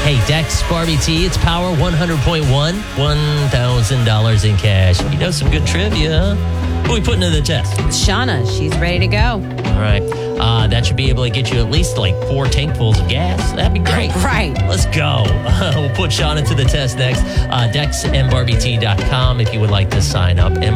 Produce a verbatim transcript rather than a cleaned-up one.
Hey, Dex Barbie T, it's Power one hundred point one, one thousand dollars in cash. You know some good trivia. Who are we putting to the test? Shauna, she's ready to go. All right. Uh, that should be able to get you at least like four tankfuls of gas. That'd be great. Right. Let's go. we'll put Shauna to the test next. Uh, Dex and Barbie T dot com if you would like to sign up. And